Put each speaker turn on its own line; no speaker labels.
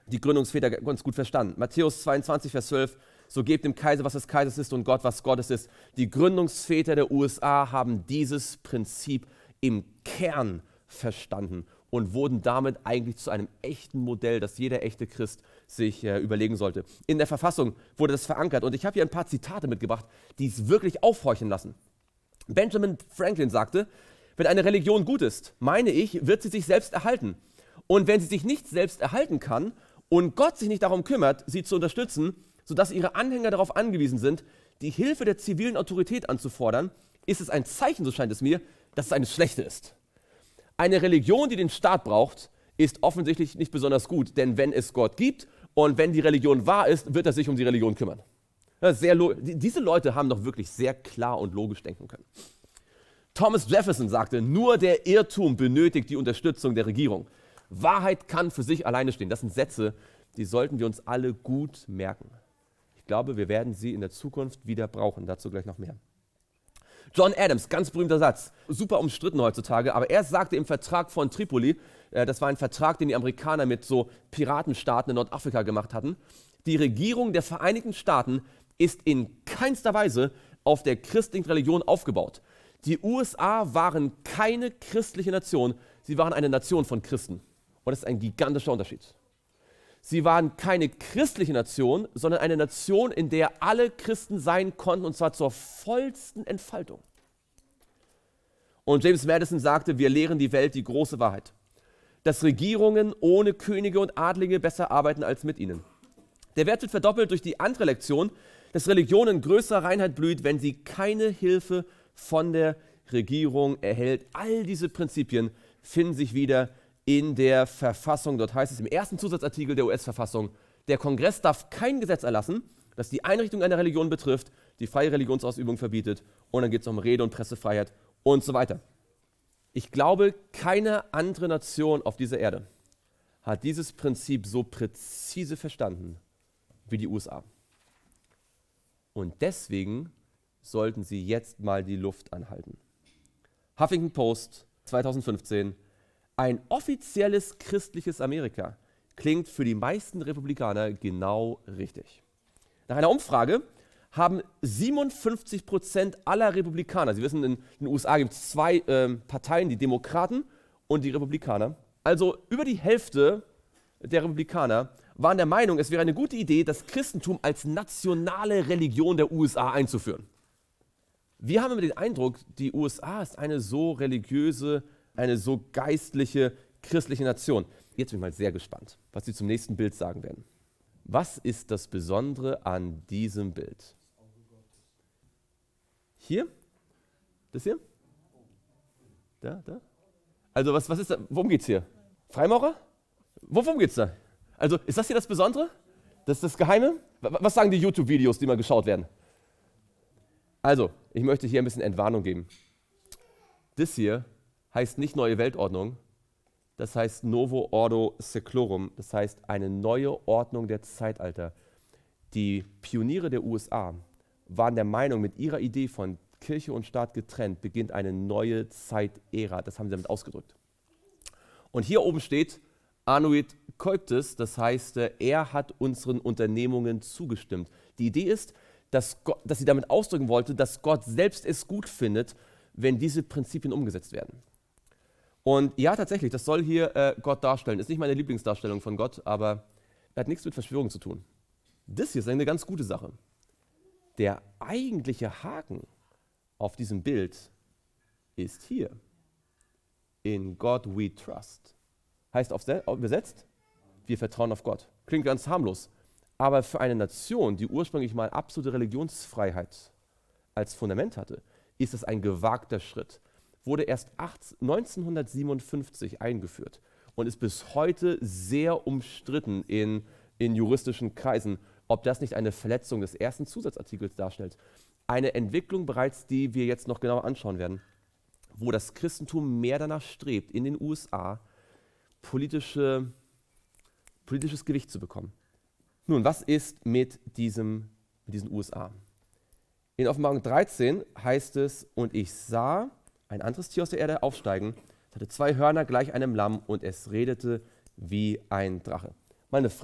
die Gründungsväter ganz gut verstanden. Matthäus 22, Vers 12, so gebt dem Kaiser, was des Kaisers ist und Gott, was Gottes ist. Die Gründungsväter der USA haben dieses Prinzip im Kern verstanden und wurden damit eigentlich zu einem echten Modell, das jeder echte Christ sich überlegen sollte. In der Verfassung wurde das verankert und ich habe hier ein paar Zitate mitgebracht, die es wirklich aufhorchen lassen. Benjamin Franklin sagte, wenn eine Religion gut ist, meine ich, wird sie sich selbst erhalten. Und wenn sie sich nicht selbst erhalten kann und Gott sich nicht darum kümmert, sie zu unterstützen, sodass ihre Anhänger darauf angewiesen sind, die Hilfe der zivilen Autorität anzufordern, ist es ein Zeichen, so scheint es mir, dass es eine schlechte ist. Eine Religion, die den Staat braucht, ist offensichtlich nicht besonders gut, denn wenn es Gott gibt und wenn die Religion wahr ist, wird er sich um die Religion kümmern. Diese Leute haben doch wirklich sehr klar und logisch denken können. Thomas Jefferson sagte, nur der Irrtum benötigt die Unterstützung der Regierung. Wahrheit kann für sich alleine stehen. Das sind Sätze, die sollten wir uns alle gut merken. Ich glaube, wir werden sie in der Zukunft wieder brauchen. Dazu gleich noch mehr. John Adams, ganz berühmter Satz, super umstritten heutzutage, aber er sagte im Vertrag von Tripoli, das war ein Vertrag, den die Amerikaner mit so Piratenstaaten in Nordafrika gemacht hatten, die Regierung der Vereinigten Staaten ist in keinster Weise auf der christlichen Religion aufgebaut. Die USA waren keine christliche Nation, sie waren eine Nation von Christen. Und das ist ein gigantischer Unterschied. Sie waren keine christliche Nation, sondern eine Nation, in der alle Christen sein konnten, und zwar zur vollsten Entfaltung. Und James Madison sagte, wir lehren die Welt die große Wahrheit, dass Regierungen ohne Könige und Adlige besser arbeiten als mit ihnen. Der Wert wird verdoppelt durch die andere Lektion, dass Religion in größerer Reinheit blüht, wenn sie keine Hilfe von der Regierung erhält. All diese Prinzipien finden sich wieder in der Verfassung. Dort heißt es im ersten Zusatzartikel der US-Verfassung, der Kongress darf kein Gesetz erlassen, das die Einrichtung einer Religion betrifft, die freie Religionsausübung verbietet, und dann geht es um Rede- und Pressefreiheit und so weiter. Ich glaube, keine andere Nation auf dieser Erde hat dieses Prinzip so präzise verstanden wie die USA. Und deswegen sollten sie jetzt mal die Luft anhalten. Huffington Post 2015: Ein offizielles christliches Amerika klingt für die meisten Republikaner genau richtig. Nach einer Umfrage haben 57% aller Republikaner, Sie wissen, in den USA gibt es zwei Parteien, die Demokraten und die Republikaner, also über die Hälfte der Republikaner waren der Meinung, es wäre eine gute Idee, das Christentum als nationale Religion der USA einzuführen. Wir haben immer den Eindruck, die USA ist eine so religiöse, eine so geistliche, christliche Nation. Jetzt bin ich mal sehr gespannt, was Sie zum nächsten Bild sagen werden. Was ist das Besondere an diesem Bild? Hier? Das hier? Da? Also was ist da? Worum geht's hier? Freimaurer? Worum geht's da? Also ist das hier das Besondere? Das ist das Geheime? Was sagen die YouTube-Videos, die mal geschaut werden? Also, ich möchte hier ein bisschen Entwarnung geben. Das hier heißt nicht neue Weltordnung, das heißt Novo Ordo Seclorum, das heißt eine neue Ordnung der Zeitalter. Die Pioniere der USA waren der Meinung, mit ihrer Idee von Kirche und Staat getrennt beginnt eine neue Zeitära. Das haben sie damit ausgedrückt. Und hier oben steht Annuit Coeptis, das heißt, er hat unseren Unternehmungen zugestimmt. Die Idee ist, dass sie damit ausdrücken wollte, dass Gott selbst es gut findet, wenn diese Prinzipien umgesetzt werden. Und ja, tatsächlich, das soll hier Gott darstellen. Ist nicht meine Lieblingsdarstellung von Gott, aber hat nichts mit Verschwörung zu tun. Das hier ist eine ganz gute Sache. Der eigentliche Haken auf diesem Bild ist hier. In God we trust. Heißt übersetzt, wir vertrauen auf Gott. Klingt ganz harmlos. Aber für eine Nation, die ursprünglich mal absolute Religionsfreiheit als Fundament hatte, ist es ein gewagter Schritt. Wurde erst 1957 eingeführt und ist bis heute sehr umstritten in juristischen Kreisen, ob das nicht eine Verletzung des ersten Zusatzartikels darstellt. Eine Entwicklung bereits, die wir jetzt noch genauer anschauen werden, wo das Christentum mehr danach strebt, in den USA politisches Gewicht zu bekommen. Nun, was ist mit diesen USA? In Offenbarung 13 heißt es, und ich sah ein anderes Tier aus der Erde aufsteigen, es hatte 2 Hörner gleich einem Lamm und es redete wie ein Drache. Meine Frage